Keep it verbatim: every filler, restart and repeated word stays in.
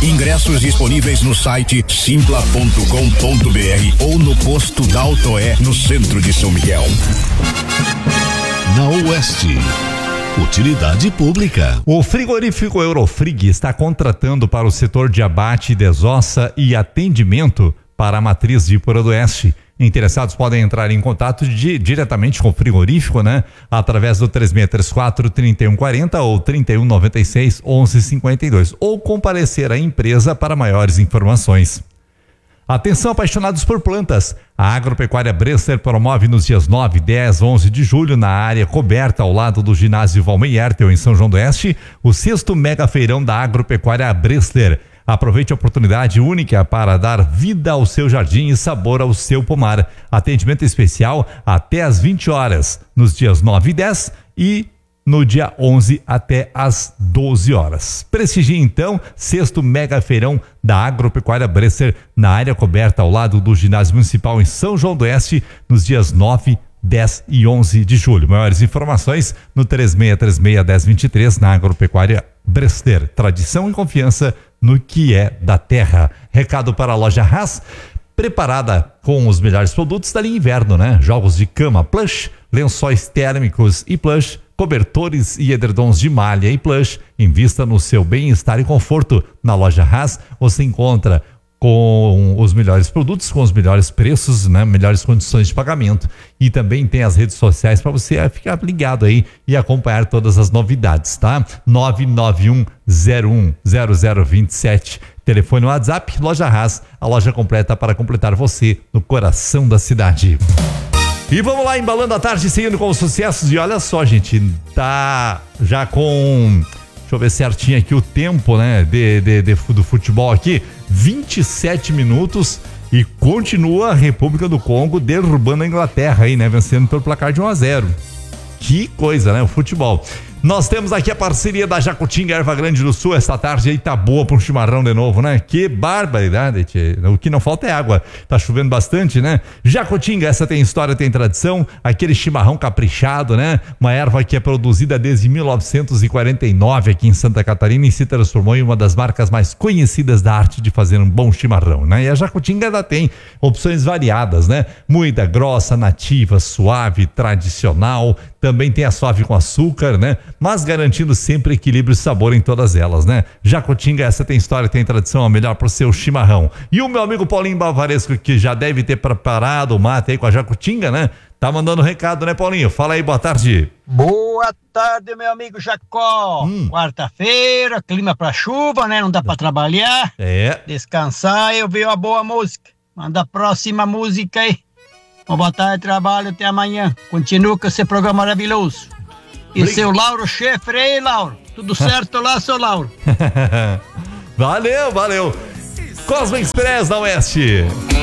Ingressos disponíveis no site simpla ponto com ponto br ou no posto da Autoé, no centro de São Miguel. Na Oeste, utilidade pública. O frigorífico Eurofrig está contratando para o setor de abate, desossa e atendimento para a matriz de Ipura do Oeste. Interessados podem entrar em contato de, diretamente com o frigorífico, né? Através do três seis três quatro, três um quatro zero ou trinta e um noventa e seis, onze cinquenta e dois, ou comparecer à empresa para maiores informações. Atenção, apaixonados por plantas. A Agropecuária Brester promove nos dias nove, dez, onze de julho, na área coberta ao lado do ginásio Valmir Hertel, em São João do Oeste, o sexto mega feirão da Agropecuária Brester. Aproveite a oportunidade única para dar vida ao seu jardim e sabor ao seu pomar. Atendimento especial até às vinte horas, nos dias nove e dez e no dia onze até às doze horas. Prestigie então sexto mega feirão da Agropecuária Brester na área coberta ao lado do ginásio municipal em São João do Oeste, nos dias nove, dez e onze de julho. Maiores informações no três seis três seis, um zero dois três na Agropecuária Brester. Tradição e confiança no que é da terra. Recado para a loja Haas, preparada com os melhores produtos da linha inverno, né? Jogos de cama plush, lençóis térmicos e plush, cobertores e edredons de malha e plush. Invista no seu bem-estar e conforto. Na loja Haas você encontra com os melhores produtos, com os melhores preços, né? Melhores condições de pagamento. E também tem as redes sociais para você ficar ligado aí e acompanhar todas as novidades, tá? nove nove um zero um zero zero dois sete. Telefone no WhatsApp, loja Haas, a loja completa para completar você no coração da cidade. E vamos lá, embalando a tarde, seguindo com os sucessos. E olha só, gente, tá já com... Deixa eu ver certinho aqui o tempo, né, de, de, de, do futebol aqui. vinte e sete minutos e continua a República do Congo derrubando a Inglaterra aí, né? Vencendo pelo placar de um a zero. Que coisa, né? O futebol. Nós temos aqui a parceria da Jacutinga, Erva Grande do Sul. Esta tarde aí tá boa para um chimarrão de novo, né? Que barbaridade, tchê. O que não falta é água. Tá chovendo bastante, né? Jacutinga, essa tem história, tem tradição. Aquele chimarrão caprichado, né? Uma erva que é produzida desde mil novecentos e quarenta e nove aqui em Santa Catarina e se transformou em uma das marcas mais conhecidas da arte de fazer um bom chimarrão, né? E a Jacutinga ainda tem opções variadas, né? Moída grossa, nativa, suave, tradicional. Também tem a suave com açúcar, né? Mas garantindo sempre equilíbrio e sabor em todas elas, né? Jacutinga, essa tem história, tem tradição, a melhor pro seu chimarrão. E o meu amigo Paulinho Bavaresco, que já deve ter preparado o mate aí com a Jacutinga, né? Tá mandando recado, né, Paulinho? Fala aí, boa tarde. Boa tarde, meu amigo Jacó. Hum. Quarta-feira, clima pra chuva, né? Não dá pra trabalhar. É. Descansar e ouvir uma boa música. Manda a próxima música aí. Uma boa tarde, trabalho, até amanhã. Continua com esse programa maravilhoso. E Obrigado. Seu Lauro Schaefer aí, Lauro? Tudo certo lá, seu Lauro? Valeu, valeu. Cosmo Express da Oeste.